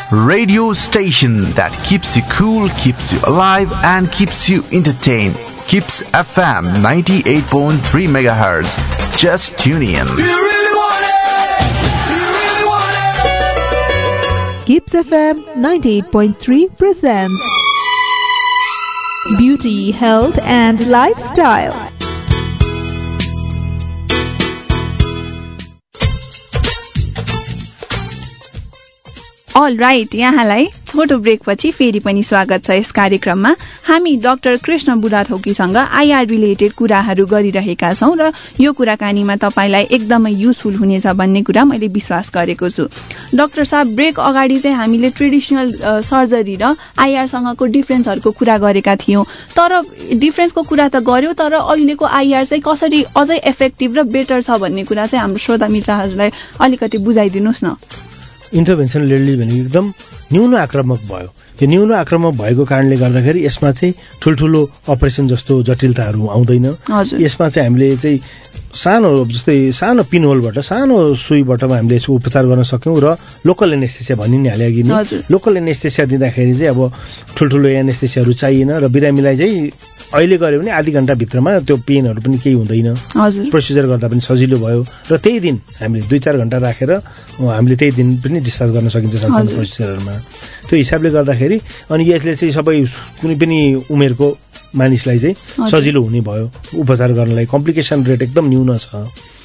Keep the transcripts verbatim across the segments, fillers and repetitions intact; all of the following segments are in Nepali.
radio station that keeps you cool, keeps you alive, and keeps you entertained. Kips F M ninety-eight point three megahertz. Just tune in. Do you really want it? Do you really want it? Kips F M ninety-eight point three presents Beauty, Health and Lifestyle. All right, यहाँलाई छोटो ब्रेक पछि फेरि पनि स्वागत छ यस कार्यक्रममा। हामी डाक्टर कृष्ण बुढाथोकीसँग आईआर रिलेटेड कुराहरू गरिरहेका छौं र यो कुराकानीमा तपाईलाई एकदमै युजफुल हुनेछ भन्ने कुरा मैले विश्वास गरेको छु। डाक्टर साहब, ब्रेक अगाडि चाहिँ हामीले ट्रेडिसनल सर्जरी र आईआर सँगको डिफरेन्सहरुको कुरा गरेका थियौं, तर डिफरेन्सको कुरा त गर्यो, तर अहिलेको आईआर चाहिँ कसरी अझै इफेक्टिभ र बेटर छ भन्ने कुरा चाहिँ हाम्रो श्रोता मित्रहरूलाई अलिकति बुझाइदिनुस् न। इन्टरभेन्सन लेडली भनेको एकदम न्यून आक्रामक भयो। यो न्यून आक्रामक भएको कारणले गर्दाखेरि यसमा चाहिँ ठुल्ठुलो अपरेसन जस्तो जटिलताहरू आउँदैन। यसमा चाहिँ हामीले चाहिँ सानो जस्तै सानो पिनहोलबाट सानो सुईबाट हामीले यसको उपचार गर्न सक्यौं र लोकल एनेस्थेसिया भनि नि हाले अघि नै लोकल एनेस्थेसिया दिँदाखेरि चाहिँ अब ठुल्ठुलो एनेस्थेसियाहरू चाहिएन र बिरामीलाई चाहिँ अहिले गर्यो भने आधी घण्टा भित्रमा त्यो पेनहरू पनि केही हुँदैन। प्रोसिजर गर्दा पनि सजिलो भयो र त्यही दिन हामीले दुई चार घण्टा राखेर हामीले त्यही दिन पनि डिस्चार्ज गर्न सकिन्छ सानो प्रोसिजरहरूमा। त्यो हिसाबले गर्दाखेरि अनि यसले चाहिँ सबै कुनै पनि उमेरको मानिसलाई चाहिँ सजिलो हुने भयो उपचार गर्नलाई। कम्प्लिकेसन रेट एकदम न्यून छ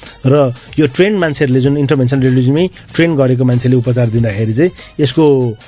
र यो ट्रेन्ड मान्छेहरूले जुन इन्टरभेन्सन रेडियोलोजीमै ट्रेन गरेको मान्छेले उपचार दिँदाखेरि चाहिँ यसको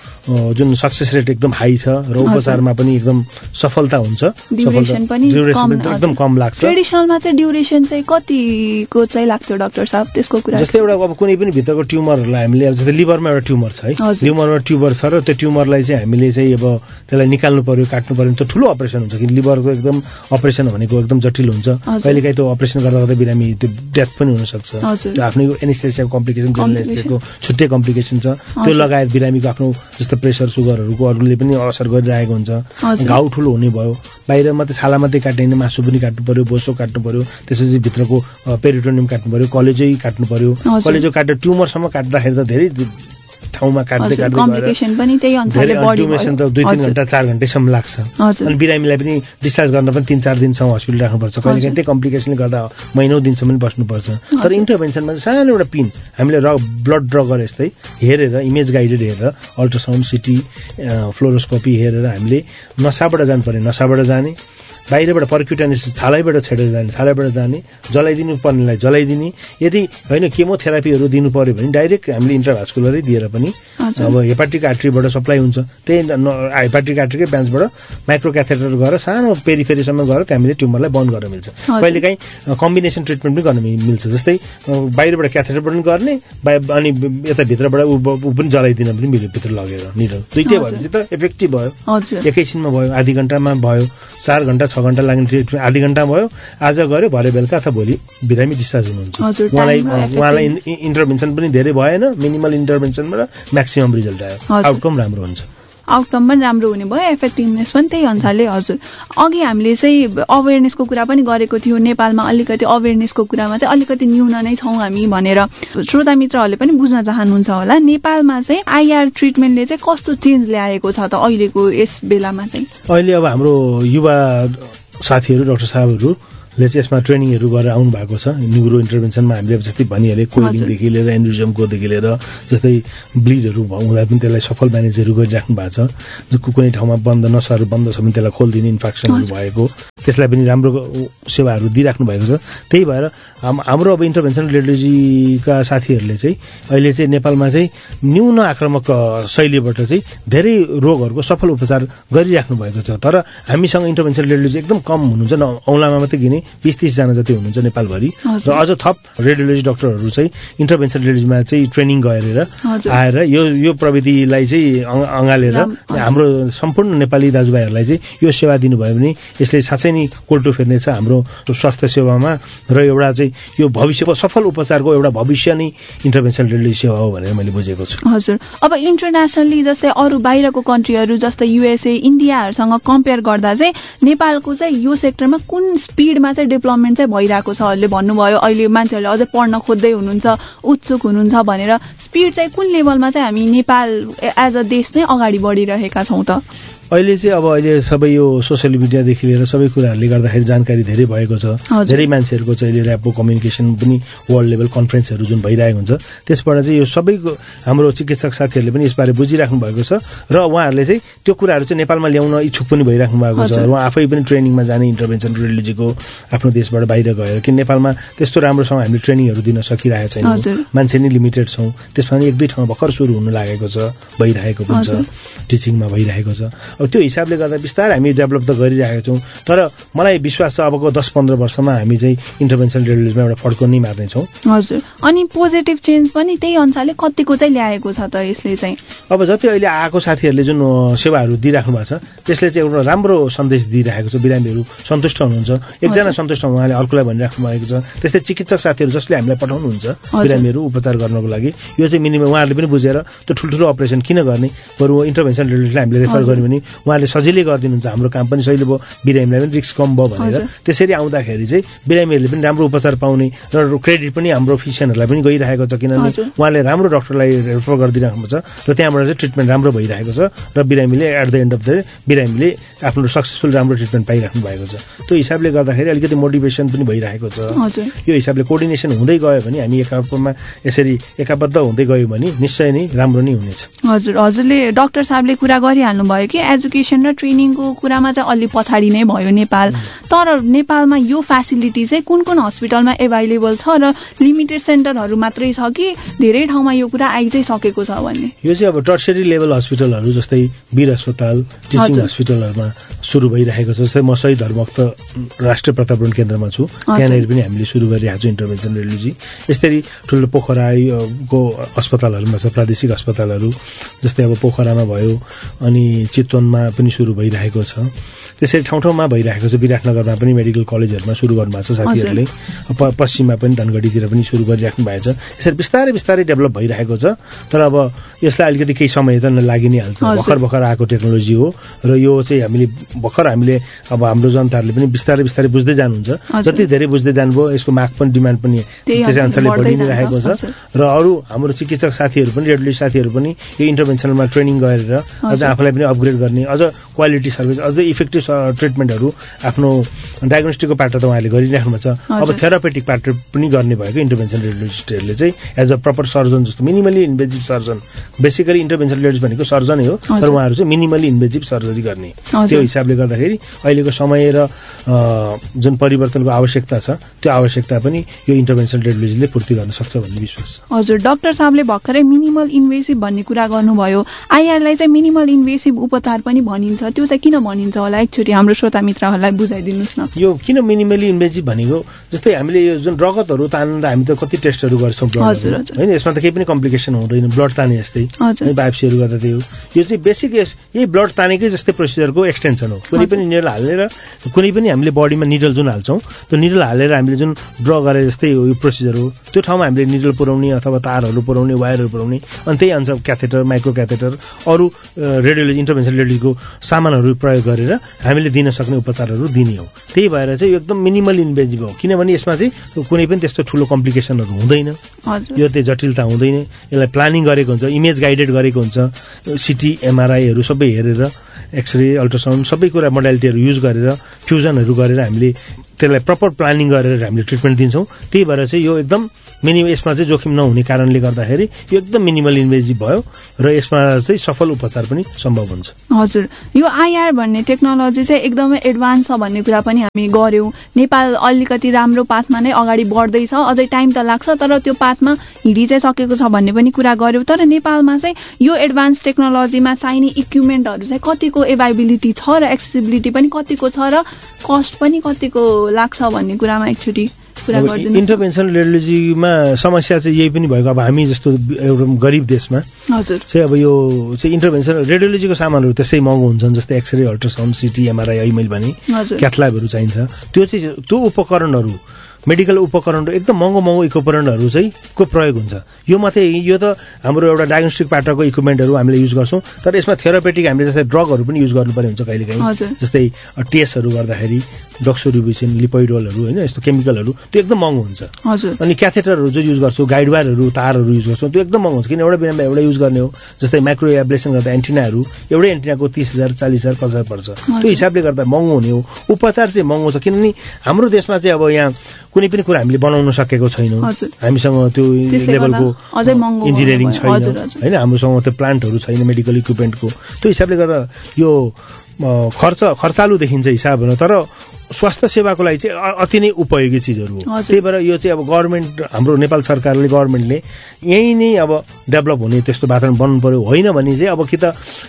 जुन सक्सेस रेट एकदम हाई छ र उपचारमा पनि एकदम सफलता हुन्छ। ड्युरेसन पनि एकदम कम लाग्छ। ट्रेडिसनलमा चाहिँ ड्युरेसन चाहिँ कतिको चाहिँ लाग्थ्यो डाक्टर साहब त्यसको कुरा? जस्तै एउटा अब कुनै पनि भित्रको ट्युमरलाई हामीले जस्तै लिभरमा एउटा ट्युमर छ है, लिभरमा ट्युमर छ र त्यो ट्युमरलाई चाहिँ हामीले चाहिँ अब त्यसलाई निकाल्नु पर्यो, काट्नु पर्यो, त्यो ठुलो अपरेसन हुन्छ कि लिभरको एकदम अपरेसन भनेको एकदम जटिल हुन्छ। कहिलेकाहीँ त्यो अपरेसन गर्दा गर्दा बिरामी त्यो डेथ पनि हुन सक्छ। त्यो आफ्नै एनेस्थेसिया कम्प्लिकेसन जेनरलको छुट्टै कम्प्लिकेसन छ। त्यो लगायत बिरामीको आफ्नो जस्तो प्रेसर सुगरहरूको अरूले पनि असर गरिरहेको हुन्छ। घाउ ठुलो हुने भयो, बाहिर मात्रै छाला मात्रै काट्दैन, मासु पनि काट्नु पर्यो, बोसो काट्नु पर्यो, त्यसपछि भित्रको पेरिटोनियम काट्नु पर्यो, कलेजै काट्नु पर्यो। कलेजो काटेर ट्युमरसम्म काट्दाखेरि त धेरै ठाउँमा काट्दै काट्दै कम्प्लिकेसन पनि त्यही अनुसारले बढी ड्युरेसन त दुई तीन घण्टा चार घण्टासम्म लाग्छ। अनि बिरामीलाई पनि डिस्चार्ज गर्न पनि तीन चार दिनसम्म हस्पिटल राख्नुपर्छ। कहिलेकाहीँ त्यही कम्प्लिकेसनले गर्दा महिनौ दिनसम्म पनि बस्नुपर्छ। तर इन्टरभेन्सनमा सानो एउटा पिन हामीले र ब्लड ड्र गरे जस्तै हेरेर इमेज गाइडेड हेरेर अल्ट्रासाउन्ड, सिटी, फ्लोरोस्कोपी हेरेर हामीले नसाबाट जानु पर्ने नसाबाट जाने, बाहिरबाट पर्क्युटानिस छालाइबाट छेडेर जाने छालाइबाट जाने, जलाइदिनु पर्नेलाई जलाइदिने। यदि होइन केमोथेरापीहरू दिनु पर्यो भने डाइरेक्ट हामीले इन्ट्राभास्कुलरै दिएर पनि अब हेपाटिक आर्ट्रीबाट सप्लाई हुन्छ। त्यही हेपाटिक आर्ट्रीकै ब्रान्चबाट माइक्रो क्याथेटर गरेर सानो पेरिफेरीसम्म गएर त्यहाँ हामीले ट्युमरलाई बन्द गर्न मिल्छ। कहिलेकाहीँ कम्बिनेसन ट्रिटमेन्ट पनि गर्न मिल्छ, जस्तै बाहिरबाट क्याथेटर पनि गर्ने अनि यता भित्रबाट ऊ पनि जलाइदिन पनि मिल्यो भित्र लगेर निडल। दुइटै भएपछि त इफेक्टिभ भयो, एकैछिनमा भयो, आधी घण्टामा भयो, चार घण्टा छ घण्टा लाग्ने ट्रिटमेन्ट आधी घण्टा भयो, आज गऱ्यो भरे बेलुका अथवा भोलि बिरामी डिस्चार्ज हुनुहुन्छ। उहाँलाई उहाँलाई इन्टरभेन्सन पनि धेरै भएन, मिनिमल इन्टरभेन्सनबाट म्याक्सिमम रिजल्ट आयो, आउटकम राम्रो हुन्छ। आउटकम पनि राम्रो हुने भयो, इफेक्टिभनेस पनि त्यही अनुसारले। हजुर, अघि हामीले चाहिँ अवेरनेसको कुरा पनि गरेको थियो। नेपालमा अलिकति अवेरनेसको कुरामा चाहिँ अलिकति न्यून नै छौँ हामी भनेर श्रोता मित्रहरूले पनि बुझ्न चाहनुहुन्छ होला। नेपालमा चाहिँ आईआर ट्रिटमेन्टले चाहिँ कस्तो चेन्ज ल्याएको छ त अहिलेको यस बेलामा चाहिँ? अहिले अब हाम्रो युवा साथीहरू डाक्टर साहबहरू ले चाहिँ यसमा ट्रेनिङहरू गरेर आउनु भएको छ। न्युरो इन्टरभेन्सनमा हामीले जस्तै भनिहालेँ कोइलिङदेखि लिएर एन्ड्रिजमकोदेखि लिएर जस्तै ब्लिडहरू हुँदा पनि त्यसलाई सफल म्यानेजहरू गरिराख्नु भएको छ। कुनै ठाउँमा बन्द नसाहरू बन्द छ भने त्यसलाई खोलिदिने, इन्फेक्सनहरू भएको त्यसलाई पनि राम्रो सेवाहरू दिइराख्नु भएको छ। त्यही भएर हाम्रो अब इन्टरभेन्सन रेडियोलोजीका साथीहरूले चाहिँ अहिले चाहिँ नेपालमा चाहिँ न्यून आक्रामक शैलीबाट चाहिँ धेरै रोगहरूको सफल उपचार गरिराख्नु भएको छ। तर हामीसँग इन्टरभेन्सन रेडियोलोजी एकदम कम हुनुहुन्छ, औँलामा मात्रै गिने बीस तीस जना जति हुनुहुन्छ नेपालभरि। र अझ थप रेडियोलोजी डाक्टरहरू चाहिँ इन्टरभेन्सन रेडियोलोजीमा चाहिँ ट्रेनिङ गरेर आएर यो यो प्रविधिलाई चाहिँ अँगालेर हाम्रो सम्पूर्ण नेपाली दाजुभाइहरूलाई चाहिँ यो सेवा दिनुभयो भने यसले साँच्चै नै कोल्टो फेर्नेछ हाम्रो स्वास्थ्य सेवामा र एउटा चाहिँ यो भविष्यको सफल उपचारको एउटा भविष्य नै इन्टरभेन्सन रेडियोलोजी सेवा हो भनेर मैले बुझेको छु। हजुर, अब इन्टरनेसनली जस्तै अरू बाहिरको कन्ट्रीहरू जस्तै युएसए, इन्डियाहरूसँग कम्पेयर गर्दा चाहिँ नेपालको चाहिँ यो सेक्टरमा कुन स्पिडमा चाहिँ डेभलपमेन्ट चाहिँ भइरहेको छ। अहिले भन्नुभयो अहिले मान्छेहरूले अझै पढ्न खोज्दै हुनुहुन्छ, उत्सुक हुनुहुन्छ भनेर। स्पिड चाहिँ कुन लेभलमा चाहिँ हामी नेपाल एज अ देश नै अगाडि बढिरहेका छौँ त? अहिले चाहिँ अब अहिले सबै यो सोसियल मिडियादेखि लिएर सबै कुराहरूले गर्दाखेरि जानकारी धेरै भएको छ। धेरै मान्छेहरूको चाहिँ अहिले ऱ्यापो कम्युनिकेसन पनि वर्ल्ड लेभल कन्फरेन्सहरू जुन भइरहेको हुन्छ त्यसबाट चाहिँ यो सबैको हाम्रो चिकित्सक साथीहरूले पनि यसबारे बुझिराख्नु भएको छ र उहाँहरूले चाहिँ त्यो कुराहरू चाहिँ नेपालमा ल्याउन इच्छुक पनि भइराख्नु भएको छ। उहाँ आफै पनि ट्रेनिङमा जाने इन्टरभेन्सन रेडियोलोजीको आफ्नो देशबाट बाहिर गएर कि नेपालमा त्यस्तो राम्रोसँग हामीले ट्रेनिङहरू दिन सकिरहेको छैन, मान्छे नै लिमिटेड छौँ। त्यसमा पनि एक दुई ठाउँमा भर्खर सुरु हुन लागेको छ, भइरहेको पनि छ, टिचिङमा भइरहेको छ। अब त्यो हिसाबले गर्दा बिस्तारै हामी डेभलप त गरिरहेका छौँ, तर मलाई विश्वास छ अबको दस पन्ध्र वर्षमा हामी चाहिँ इन्टरभेन्सन रेडियोलोजीमा एउटा फड्को नै मार्नेछौँ। हजुर, अनि पोजिटिभ चेन्ज पनि त्यही अनुसारले कतिको चाहिँ ल्याएको छ त यसले चाहिँ? अब जति अहिले आएको साथीहरूले जुन सेवाहरू दिइराख्नु भएको छ त्यसले चाहिँ एउटा राम्रो सन्देश दिइरहेको छ। बिरामीहरू सन्तुष्ट हुनुहुन्छ, एकजना सन्तुष्ट उहाँले अर्कोलाई भनिराख्नु भएको छ। त्यस्तै चिकित्सक साथीहरू जसले हामीलाई पठाउनुहुन्छ बिरामीहरू उपचार गर्नको लागि, यो चाहिँ मिनिमम उहाँहरूले पनि बुझेर त्यो ठुल्ठुलो अपरेसन किन गर्ने, बरु इन्टरभेन्सन रेडियोलोजीलाई हामीले रेफर गर्यो भने उहाँले सजिलै गरिदिनुहुन्छ, हाम्रो काम पनि सजिलो भयो, बिरामीलाई पनि रिस्क कम भयो भनेर। त्यसरी आउँदाखेरि चाहिँ बिरामीहरूले पनि राम्रो उपचार पाउने र क्रेडिट पनि हाम्रो फिजिसियनहरूलाई पनि गइरहेको छ, किनभने उहाँले राम्रो डक्टरलाई रेफर गरिदिइराख्नु छ र त्यहाँबाट चाहिँ ट्रिटमेन्ट राम्रो भइरहेको छ र बिरामीले at the and of the day बिरामीले आफ्नो सक्सेसफुल राम्रो ट्रिटमेन्ट पाइराख्नु भएको छ। त्यो हिसाबले गर्दाखेरि अलिकति मोटिभेसन पनि भइरहेको छ। यो हिसाबले कोअर्डिनेसन हुँदै गयो भने हामी एकाअर्कामा यसरी एकाबद्ध हुँदै गयो भने निश्चय नै राम्रो नै हुनेछ। हजुर, हजुरले डाक्टर साहबले कुरा गरिहाल्नु भयो कि एजुकेसन र ट्रेनिङको कुरामा चाहिँ अलि पछाडि नै भयो नेपाल। तर नेपालमा यो फेसिलिटी चाहिँ कुन कुन हस्पिटलमा एभाइलेबल छ र लिमिटेड सेन्टरहरू मात्रै छ कि धेरै ठाउँमा यो कुरा आइ चाहिँ सकेको छ भन्ने? यो चाहिँ अब टर्सरी लेभल हस्पिटलहरू जस्तै वीर अस्पताल, टिचिङ हस्पिटलहरूमा सुरु भइरहेको छ। जस्तै म शहीद धर्मक्त राष्ट्रिय प्रतापरण केन्द्रमा छु, त्यहाँनिर पनि हामीले सुरु गरिरहेको छौँ इन्टरभेन्सन रेडियोलोजी। यसरी ठुलो पोखराको अस्पतालहरूमा छ प्रादेशिक अस्पतालहरू, जस्तै अब पोखरामा भयो, अनि चितवनमा पनि सुरु भइरहेको छ। त्यसरी ठाउँ ठाउँमा भइरहेको छ। विराटनगरमा पनि मेडिकल कलेजहरूमा सुरु गर्नुभएको छ साथीहरूले, पश्चिममा पनि धनगढीतिर पनि सुरु गरिराख्नु भएको छ। यसरी बिस्तारै बिस्तारै डेभलप भइरहेको छ। तर अब यसलाई अलिकति केही समय त लागि नै हाल्छ, भर्खर भर्खर आएको टेक्नोलोजी हो र यो चाहिँ हामीले भर्खर हामीले अब हाम्रो जनताहरूले पनि बिस्तारै बिस्तारै बुझ्दै जानुहुन्छ। जति धेरै बुझ्दै जानुभयो यसको माग पनि डिमान्ड पनि त्यसै अनुसारले बढी नै रहेको छ। र अरू हाम्रो चिकित्सक साथीहरू पनि रेडियोलोजी साथीहरू पनि यो इन्टरभेन्सनमा ट्रेनिङ गरेर अझ आफूलाई पनि अपग्रेड गर्ने, अझ क्वालिटी सर्भिस, अझै इफेक्टिभ ट्रिटमेन्टहरू आफ्नो डायग्नोस्टिकको पार्ट त उहाँले गरिराख्नु छ। अब थेरापेटिक पार्ट पनि गर्ने भएको इन्टरभेन्सन रेडियोलोजिस्टहरूले चाहिँ एज अ प्रपर सर्जन जस्तो minimally invasive surgeon, basically intervention radiology भनेको सर्जनै हो, तर उहाँहरू चाहिँ मिनिमली इन्भेजिभ सर्जरी गर्ने। त्यो हिसाबले गर्दाखेरि अहिलेको समय र जुन परिवर्तनको आवश्यकता छ त्यो आवश्यकता पनि यो इन्टरभेन्सन रेडियोलोजीले पूर्ति गर्न सक्छ भन्ने विश्वास छ। हजुर, डाक्टर साहबले भर्खरै मिनिमल इन्भेसिभ भन्ने कुरा गर्नुभयो। आइआरलाई चाहिँ मिनिमल इन्भेसिभ उपचार पनि भनिन्छ, त्यो चाहिँ किन भनिन्छ होला एकचोटि हाम्रो श्रोता मित्रहरूलाई बुझाइदिनुहोस् न। यो किन मिनिमली इन्भेसिभ भनेको, जस्तै हामीले यो जुन रगतहरू तान्दा हामी त कति टेस्टहरू गर्छौँ होइन, यसमा त केही पनि कम्प्लिकेसन हुँदैन, ब्लड ताने जस्तै बायोप्सीहरू गर्दा त्यो यो चाहिँ बेसिक यही ब्लड तानेकै जस्तै प्रोसिजरको एक्सटेन्सन हो। कुनै पनि निडल हालेर कुनै पनि हामीले बडीमा निडल जुन हाल्छौँ त्यो निडल हालेर हामीले जुन ड्र गरे जस्तै यो प्रोसिजर हो, त्यो ठाउँमा हामीले निडल पुर्याउने अथवा तारहरू पुर्याउने, वायरहरू पुर्याउने, अनि त्यही अनुसार क्याथेटर, माइक्रो क्याथेटर, अरू रेडियोलोजी इन्टरभेन्सन रेडियोलोजीको सामानहरू प्रयोग गरेर हामीले दिन सक्ने उपचारहरू दिने हो। त्यही भएर चाहिँ यो एकदम मिनिमल इन्भेजिभ हो, किनभने यसमा चाहिँ कुनै पनि त्यस्तो ठुलो कम्प्लिकेसनहरू हुँदैन, यो चाहिँ जटिलता हुँदैन। यसलाई प्लानिङ गरेको हुन्छ, इमेज गाइडेड गरेको हुन्छ, सिटी एमआरआईहरू सबै हेरेर, एक्सरे, अल्ट्रासाउन्ड सबै कुरा मोडालिटीहरू युज गरेर, फ्युजनहरू गरेर हामीले त्यसलाई प्रपर प्लानिङ गरेर हामीले ट्रिटमेन्ट दिन्छौँ। त्यही भएर चाहिँ यो एकदम मिनिमम, यसमा चाहिँ जोखिम नहुने कारणले गर्दाखेरि यो एकदम मिनिमल इन्भेजिभ भयो र यसमा चाहिँ सफल उपचार पनि सम्भव हुन्छ। हजुर, यो आइआर भन्ने टेक्नोलोजी चाहिँ एकदमै एडभान्स छ भन्ने कुरा पनि हामी गऱ्यौँ। नेपाल अलिकति राम्रो पाथमा नै अगाडि बढ्दैछ, अझै टाइम त लाग्छ, तर त्यो पाथमा हिँडी चाहिँ सकेको छ भन्ने पनि कुरा गऱ्यौँ। तर नेपालमा चाहिँ यो एडभान्स टेक्नोलोजीमा चाहिने इक्विपमेन्टहरू चाहिँ कतिको एभाइबिलिटी छ र एक्सेसिबिलिटी पनि कतिको छ र कस्ट पनि कतिको लाग्छ भन्ने कुरामा एकचोटि इन्टरभेन्सन रेडियोलोजीमा समस्या चाहिँ यही पनि भएको। अब हामी जस्तो एउटा गरिब देशमा हजुर चाहिँ अब यो चाहिँ इन्टरभेन्सन रेडियोलोजीको सामानहरू त्यसै महँगो हुन्छन्, जस्तै एक्सरे, अल्ट्रासाउन्ड, सिटी, एमआरआई, अहिले मैले भने क्याथ ल्याबहरू चाहिन्छ। त्यो चाहिँ त्यो उपकरणहरू मेडिकल उपकरण एकदम महँगो महँगो उपकरणहरू चाहिँ को प्रयोग हुन्छ। यो मात्रै यो त हाम्रो एउटा डायग्नोस्टिक पार्टको इक्विपमेन्टहरू हामीले युज गर्छौँ, तर यसमा थेरापेटिक हामीले जस्तै ड्रगहरू पनि युज गर्नुपर्ने हुन्छ कहिलेकाहीँ, जस्तै टेस्टहरू गर्दाखेरि डक्सोरिबोसिन, लिपोइडोलहरू होइन यस्तो केमिकलहरू त्यो एकदम महँगो हुन्छ। अनि क्याथेटरहरू जो युज गर्छौँ, गाइडवायरहरू तारहरू युज गर्छौँ त्यो एकदम महँगो हुन्छ, किन एउटा बिरामीलाई एउटा युज गर्ने हो। जस्तै माइक्रो एब्लेसन गर्दा एन्टिनाहरू एउटै एन्टिनाको तीस हजार चालिस हजार पचास हजार पर्छ, त्यो हिसाबले गर्दा महँगो हुने हो। उपचार चाहिँ महँगो छ किनभने हाम्रो देशमा चाहिँ अब यहाँ कुनै पनि कुरा हामीले बनाउन सकेको छैनौँ, हामीसँग त्यो लेभलको इन्जिनियरिङ छैन होइन, हाम्रोसँग त्यो प्लान्टहरू छैन मेडिकल इक्विपमेन्टको, त्यो हिसाबले गर्दा यो खर्च खर्चालु देखिन्छ हिसाबमा, तर स्वास्थ्य सेवाको लागि चाहिँ अति नै उपयोगी चिजहरू हो। त्यही भएर यो चाहिँ अब गभर्मेन्ट हाम्रो नेपाल सरकारले गभर्मेन्टले यही नै अब डेभलप हुने त्यस्तो वातावरण बन्नु पर्यो, होइन भने चाहिँ अब कि त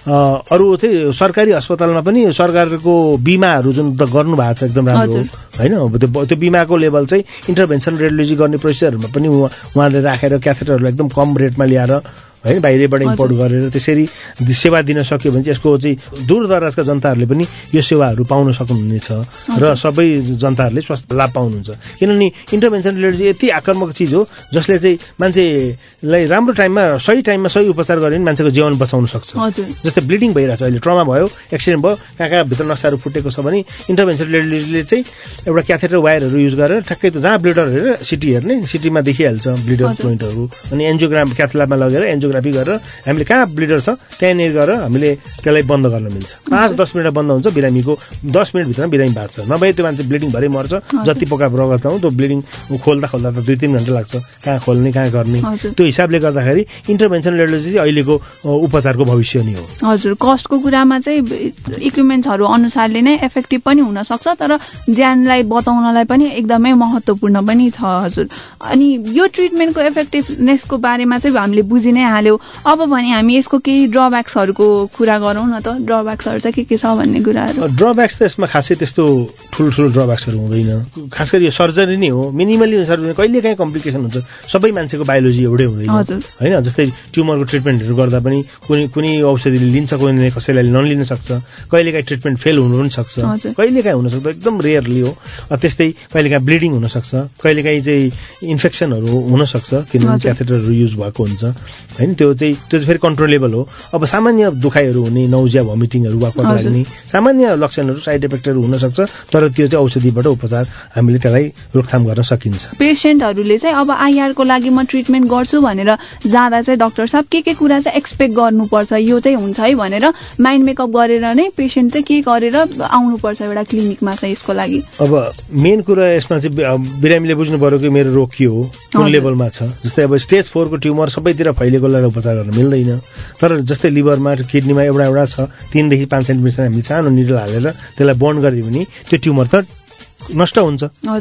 अरू चाहिँ सरकारी अस्पतालमा पनि सरकारको बिमाहरू जुन त गर्नुभएको छ एकदम राम्रो होइन, अब त्यो त्यो बिमाको लेभल चाहिँ इन्टरभेन्सन रेडियोलोजी गर्ने प्रोसेसहरूमा पनि उहाँले राखेर क्याथेटरहरू एकदम कम रेटमा ल्याएर होइन बाहिरबाट इम्पोर्ट गरेर त्यसरी सेवा दिन सक्यो भने चाहिँ यसको चाहिँ दूरदराजका जनताहरूले पनि यो सेवाहरू पाउन सक्नुहुनेछ र सबै जनताहरूले स्वास्थ्य लाभ पाउनुहुन्छ। किनभने इन्टरभेन्सन रेडियोलोजी यति आक्रामक चिज हो जसले चाहिँ मान्छेलाई राम्रो टाइममा सही टाइममा सही उपचार गरे भने मान्छेको जीवन बचाउन सक्छ। जस्तै ब्लिडिङ भइरहेछ, अहिले ट्रमा भयो, एक्सिडेन्ट भयो, कहाँ कहाँ भित्र नसाहरू फुटेको छ भने इन्टरभेन्सन रेडियोलोजीले चाहिँ एउटा क्याथेटर वायरहरू युज गरेर ठ्याक्कै त जहाँ ब्लिडर हेरेर सिटी हेर्ने सिटीमा देखिहाल्छ ब्लिडर पोइन्टहरू, अनि एन्जियोग्राम क्याथल्याबमा लगेर एन्जियोग्राफी गरेर हामीले कहाँ ब्लिडर छ त्यहाँनिर गएर हामीले त्यसलाई बन्द गर्न मिल्छ। पाँच दस मिनट बन्द हुन्छ, बिरामीको दस मिनटभित्रमा बिरामी बाँच्छ, नभए त्यो मान्छे ब्लिडिङ भरै मर्छ। जति पोका रगत हौ त्यो ब्लिडिङ खोल्दा खोल्दा त दुई तिन घन्टा लाग्छ, कहाँ खोल्ने कहाँ गर्ने। त्यो हिसाबले गर्दाखेरि इन्टरभेन्सन रेडियोलोजी चाहिँ अहिलेको उपचारको भविष्य नै हो। हजुर, कस्टको कुरामा चाहिँ इक्विपमेन्ट्सहरू अनुसारले नै इफेक्टिभ पनि हुन सक्छ, तर ज्यानलाई बचाउनलाई पनि एकदमै महत्त्वपूर्ण पनि छ। हजुर, अनि यो ट्रिटमेन्टको इफेक्टिभनेसको बारेमा चाहिँ हामीले बुझि नै हाल्यौँ। अब भने हामी यसको केही ड्रब्याक्सहरूको कुरा गरौँ न त, ड्रब्याक्सहरू चाहिँ के के छ भन्ने कुराहरू। ड्रब्याक्स त यसमा खासै त्यस्तो ठुल्ठुलो ड्रब्याक्सहरू हुँदैन, खास गरी यो सर्जरी नै हो, मिनिमली सर्जरी, कहिले काहीँ कम्प्लिकेसन हुन्छ, सबै मान्छेको बायोलोजी एउटै हुँदैन होइन। जस्तै ट्युमरको ट्रिटमेन्टहरू गर्दा पनि कुनै कुनै औषधिले लिन्छ, कुनै कसैलाई नलिन सक्छ, कहिलेकाहीँ ट्रिटमेन्ट फेल हुनु पनि सक्छ, कहिलेकाहीँ हुनसक्छ, एकदम रेयरली हो। त्यस्तै कहिलेकाहीँ ब्लिडिङ हुनसक्छ, कहिलेकाहीँ चाहिँ इन्फेक्सनहरू हुनसक्छ किनभने क्याथेटरहरू युज भएको हुन्छ होइन, त्यो चाहिँ त्यो चाहिँ फेरि कन्ट्रोलेबल हो। अब सामान्य दुखाइहरू हुने, नौजिया भमिटिङहरू वाकवाक लाग्ने सामान्य लक्षणहरू साइड इफेक्टहरू हुनसक्छ, तर त्यो चाहिँ औषधिबाट उपचार हामीले त्यसलाई रोकथाम गर्न सकिन्छ। पेसेन्टहरूले चाहिँ अब आइआरको लागि म ट्रिटमेन्ट गर्छु भनेर जाँदा चाहिँ डाक्टर साहब के के कुरा चाहिँ एक्सपेक्ट गर्नुपर्छ, यो चाहिँ हुन्छ है भनेर माइन्ड मेकअप गरेर नै पेसेन्ट चाहिँ के गरेर आउनुपर्छ एउटा क्लिनिकमा चाहिँ यसको लागि? अब मेन कुरा यसमा चाहिँ बिरामीले बुझ्नु पर्यो कि मेरो रोग के हो, कुन लेभलमा छ। जस्तै अब स्टेज फोरको ट्युमर सबैतिर फैलिएको लागि उपचार गर्न मिल्दैन, तर जस्तै लिभरमा किडनीमा एउटा एउटा छ, तीनदेखि पाँच सेन्टिमिटर हामीले सानो निडल हालेर त्यसलाई बन्ड गरिदियो भने त्यो ट्युमर त नष्ट हुन्छ।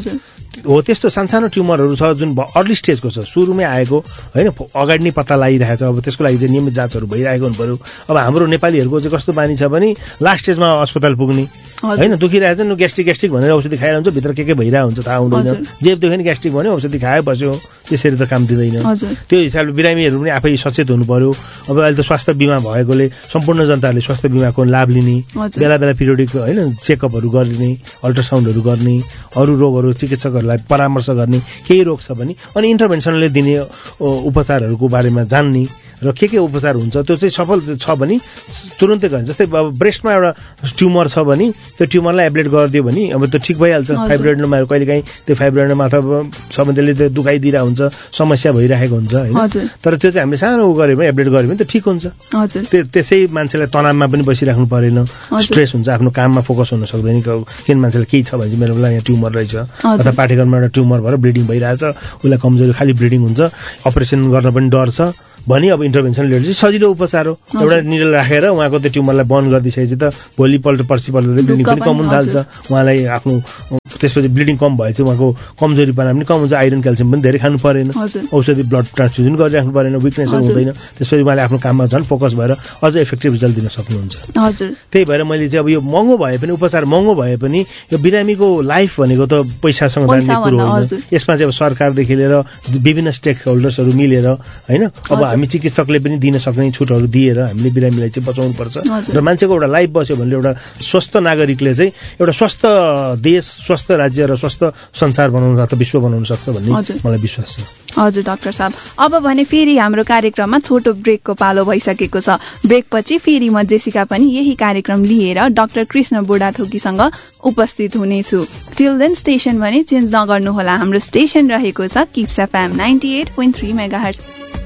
हो त्यस्तो सानसानो ट्युमरहरू छ जुन अर्ली स्टेजको छ, सुरुमै आएको होइन, अगाडि नै पत्ता लगाइरहेको छ, अब त्यसको लागि चाहिँ नियमित जाँचहरू भइरहेको हुनु पर्यो। अब हाम्रो नेपालीहरूको चाहिँ कस्तो बानी छ भने लास्ट स्टेजमा अस्पताल पुग्ने होइन, दुखिरहेको छ ग्यास्ट्रिक ग्यास्ट्रिक भनेर औषधि खाएर हुन्छ, भित्र के के भइरहेको हुन्छ थाहा हुँदैन, जे देख्यो नि ग्यास्ट्रिक भन्यो औषधि खायो बस्यो, त्यसरी त काम दिँदैन। त्यो हिसाबले बिरामीहरू पनि आफै सचेत हुनु पर्यो। अब अहिले त स्वास्थ्य बिमा भएकोले सम्पूर्ण जनताहरूले स्वास्थ्य बिमाको लाभ लिने, बेला बेला पिरियडिक होइन चेकअपहरू गर्ने, अल्ट्रासाउन्डहरू गर्ने, अरू रोगहरू चिकित्सकहरूलाई परामर्श गर्ने, केही रोग छ भने अनि इन्टरभेन्सनले दिने उपचारहरूको बारेमा जान्ने र के के उपचार हुन्छ त्यो चाहिँ सफल छ भने तुरुन्तै गर्ने। जस्तै अब ब्रेस्टमा एउटा ट्युमर छ भने त्यो ट्युमरलाई एब्लेट गरिदियो भने अब त्यो ठिक भइहाल्छ। फाइब्रोइडमा कहिलेकाहीँ त्यो फाइब्रोइडमा माथा छ भने त्यसले त्यो दुखाइदिरहेको हुन्छ, समस्या भइरहेको हुन्छ होइन, तर त्यो चाहिँ हामीले सानो गऱ्यो भने एब्लेट गऱ्यो भने त ठिक हुन्छ। त्यो त्यसै मान्छेलाई तनावमा पनि बसिराख्नु परेन, स्ट्रेस हुन्छ, आफ्नो काममा फोकस हुन सक्दैन, किन मान्छेलाई केही छ भने चाहिँ मेरो यहाँ ट्युमर रहेछ अथवा पाठेघरमा एउटा ट्युमर भएर ब्लिडिङ भइरहेछ, उसलाई कमजोरी खालि ब्लिडिङ हुन्छ, अपरेसन गर्न पनि डर छ भने अब इन्टरभेन्सन रेडियोलोजी सजिलो उपचार हो। एउटा निडल राखेर उहाँको त्यो ट्युमरलाई बन्द गरिदिइसकेपछि त भोलिपल्ट पर्सिपल्ट ब्लिडिङ पनि कम हुन थाल्छ, उहाँलाई आफ्नो त्यसपछि ब्लिडिङ कम भएपछि उहाँको कमजोरीपना पनि कम हुन्छ, आइरन क्याल्सियम पनि धेरै खानु परेन, औषधि ब्लड ट्रान्सफ्युजन गरिराख्नु परेन, विकनेस हुँदैन, त्यसपछि उहाँले आफ्नो काममा झन् फोकस भएर अझ इफेक्टिभ रिजल्ट दिन सक्नुहुन्छ। त्यही भएर मैले चाहिँ अब यो महँगो भए पनि उपचार महँगो भए पनि यो बिरामीको लाइफ भनेको त पैसासँग जाने कुरो होइन, यसमा चाहिँ अब सरकारदेखि लिएर विभिन्न स्टेक होल्डर्सहरू मिलेर होइन अब हामी चिकित्सकले पनि दिन सक्ने छुटहरू दिएर हामीले बिरामीलाई चाहिँ बचाउनु पर्छ र मान्छेको एउटा लाइफ बच्यो भने एउटा स्वस्थ नागरिकले चाहिँ एउटा स्वस्थ देश स्वस्थ राज्य र स्वस्थ संसार बनाउन अथवा विश्व बनाउन सक्छ भन्ने मलाई विश्वास छ। हजुर डाक्टर साहब, अब भने फेरि हाम्रो कार्यक्रममा छोटो ब्रेकको पालो भइसकेको छ। ब्रेकपछि फेरि म जेसिका पनि यही कार्यक्रम लिएर डाक्टर कृष्ण बुढाथोकीसँग उपस्थित हुनेछु। टिल देन स्टेशन भने चेन्ज नगर्नुहोला, हाम्रो स्टेशन रहेको छ kips FM ninety at point three megahertz.